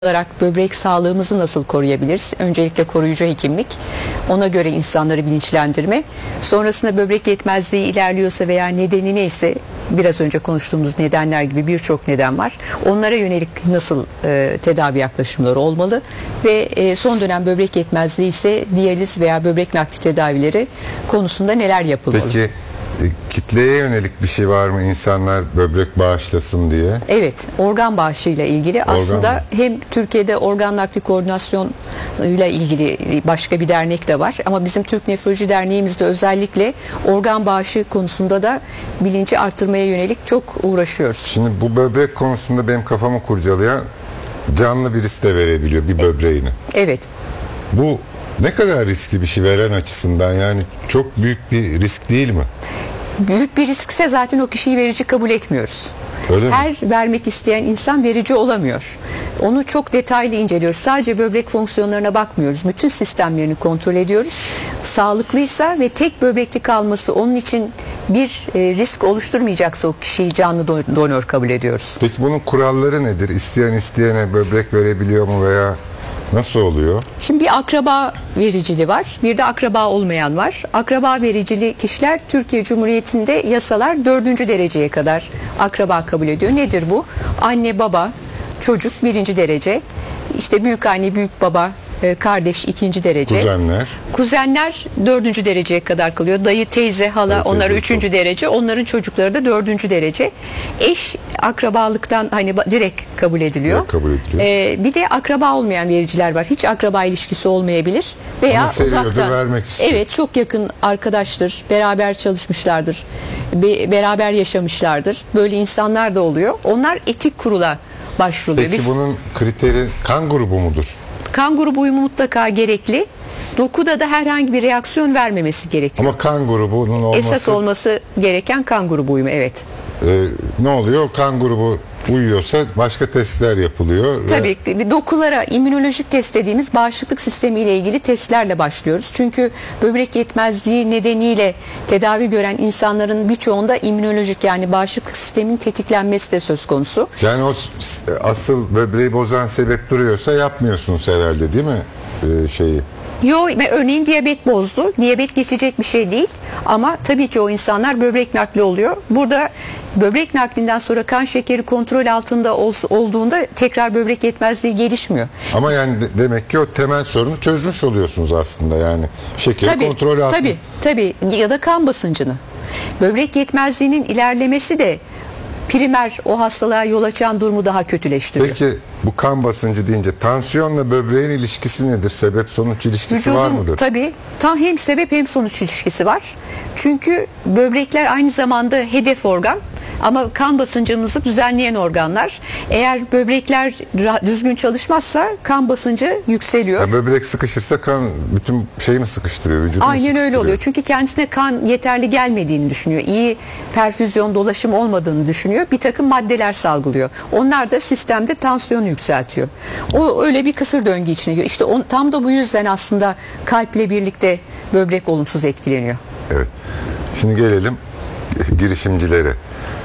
olarak böbrek sağlığımızı nasıl koruyabiliriz? Öncelikle koruyucu hekimlik, ona göre insanları bilinçlendirme. Sonrasında böbrek yetmezliği ilerliyorsa veya nedeni neyse, biraz önce konuştuğumuz nedenler gibi birçok neden var. Onlara yönelik nasıl tedavi yaklaşımları olmalı ve son dönem böbrek yetmezliği ise diyaliz veya böbrek nakli tedavileri konusunda neler yapılmalı? Peki kitleye yönelik bir şey var mı, insanlar böbrek bağışlasın diye? Evet, organ bağışıyla ilgili aslında hem Türkiye'de organ nakli koordinasyon ile ilgili başka bir dernek de var ama bizim Türk Nefroloji Derneğimizde özellikle organ bağışı konusunda da bilinci arttırmaya yönelik çok uğraşıyoruz. Şimdi bu böbrek konusunda benim kafamı kurcalayan, canlı birisi de verebiliyor bir böbreğini. Evet. Bu ne kadar riskli bir şey veren açısından, yani çok büyük bir risk değil mi? Büyük bir riskse zaten o kişiyi verici kabul etmiyoruz. Öyle mi? Her vermek isteyen insan verici olamıyor. Onu çok detaylı inceliyoruz. Sadece böbrek fonksiyonlarına bakmıyoruz. Bütün sistemlerini kontrol ediyoruz. Sağlıklıysa ve tek böbrekli kalması onun için bir risk oluşturmayacaksa o kişiyi canlı donör kabul ediyoruz. Peki bunun kuralları nedir? İsteyen isteyene böbrek verebiliyor mu veya nasıl oluyor? Şimdi bir akraba vericili var, bir de akraba olmayan var. Akraba vericili kişiler Türkiye Cumhuriyeti'nde yasalar 4. dereceye kadar akraba kabul ediyor. Nedir bu? Anne, baba, çocuk 1. derece, işte büyük anne, büyük baba, kardeş 2. derece. Kuzenler. Kuzenler 4. dereceye kadar kalıyor. Dayı, teyze, hala Evet, onlar teyze 3. derece. Onların çocukları da 4. derece. Eş akrabalıktan hani direkt kabul ediliyor. Direkt kabul ediliyor. Bir de akraba olmayan vericiler var. Hiç akraba ilişkisi olmayabilir veya Ama seviyordur, uzaktan. vermek istiyor. Evet, çok yakın arkadaştır. Beraber çalışmışlardır. Beraber yaşamışlardır. Böyle insanlar da oluyor. Onlar etik kurula başvuruluyor. Peki bunun kriteri kan grubu mudur? Kan grubu uyumu mutlaka gerekli. Dokuda da herhangi bir reaksiyon vermemesi gerekiyor. Ama kan grubunun olması... Esas olması gereken kan grubu uyumu, evet. Ne oluyor? Kan grubu uyuyorsa başka testler yapılıyor. Tabii dokulara immünolojik test dediğimiz bağışıklık sistemiyle ilgili testlerle başlıyoruz. Çünkü böbrek yetmezliği nedeniyle tedavi gören insanların birçoğunda immünolojik, yani bağışıklık sisteminin tetiklenmesi de söz konusu. Yani o asıl böbreği bozan sebep duruyorsa yapmıyorsunuz herhalde, değil mi? Şeyi. Yo, örneğin diyabet bozdu. Diyabet geçecek bir şey değil. Ama tabii ki o insanlar böbrek nakli oluyor. Burada böbrek naklinden sonra kan şekeri kontrol altında olduğunda tekrar böbrek yetmezliği gelişmiyor. Ama yani demek ki o temel sorunu çözmüş oluyorsunuz aslında, yani şekeri kontrol altında. Tabii, ya da kan basıncını. Böbrek yetmezliğinin ilerlemesi de primer o hastalığa yol açan durumu daha kötüleştiriyor. Peki bu kan basıncı deyince tansiyonla böbreğin ilişkisi nedir? Sebep sonuç ilişkisi var mıdır? Tabii. Hem sebep hem sonuç ilişkisi var. Çünkü böbrekler aynı zamanda hedef organ. Ama kan basıncımızı düzenleyen organlar. Eğer böbrekler düzgün çalışmazsa kan basıncı yükseliyor. Ya böbrek sıkışırsa kan bütün şeyini sıkıştırıyor, vücudunu Aynen sıkıştırıyor. öyle oluyor. Çünkü kendisine kan yeterli gelmediğini düşünüyor. İyi perfüzyon dolaşım olmadığını düşünüyor. Bir takım maddeler salgılıyor. Onlar da sistemde tansiyonu yükseltiyor. O öyle bir kısır döngü içine giriyor. İşte tam da bu yüzden aslında kalple birlikte böbrek olumsuz etkileniyor. Evet. Şimdi gelelim girişimcilere.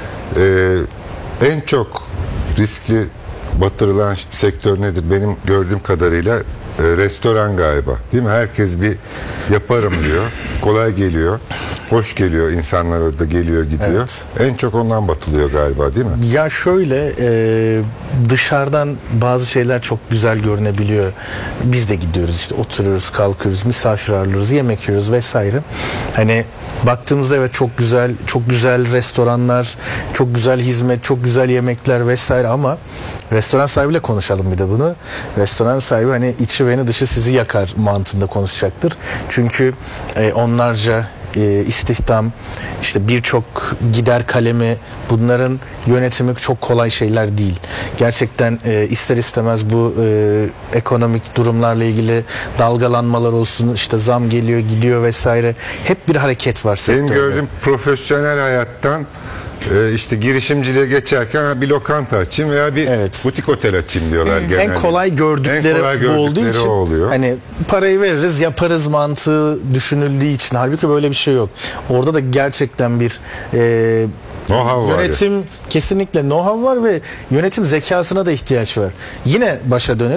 En çok riskli batırılan sektör nedir? Benim gördüğüm kadarıyla restoran galiba. Değil mi? Herkes bir yaparım diyor. Kolay geliyor. Hoş geliyor. İnsanlar orada geliyor gidiyor. Evet. En çok ondan batılıyor galiba, değil mi? Ya şöyle, dışarıdan bazı şeyler çok güzel görünebiliyor. Biz de gidiyoruz, işte oturuyoruz, kalkıyoruz, misafir ağırlıyoruz, yemek yiyoruz vesaire. Hani baktığımızda evet, çok güzel restoranlar, çok güzel hizmet, çok güzel yemekler vesaire, ama restoran sahibiyle konuşalım bir de bunu. Restoran sahibi hani içi beni dışı sizi yakar mantığında konuşacaktır. Çünkü onlarca istihdam, işte birçok gider kalemi, bunların yönetimi çok kolay şeyler değil. Gerçekten ister istemez bu ekonomik durumlarla ilgili dalgalanmalar olsun, işte zam geliyor gidiyor vesaire, hep bir hareket var sektörde. Benim gördüğüm profesyonel hayattan işte girişimciliğe geçerken bir lokanta açayım veya bir butik otel açayım diyorlar genelde. En kolay gördükleri bu olduğu için oluyor. Hani parayı veririz yaparız mantığı düşünüldüğü için, halbuki böyle bir şey yok. Orada da gerçekten bir Know-how var Yönetim kesinlikle know-how var ve yönetim zekasına da ihtiyaç var. Yine başa dönelim.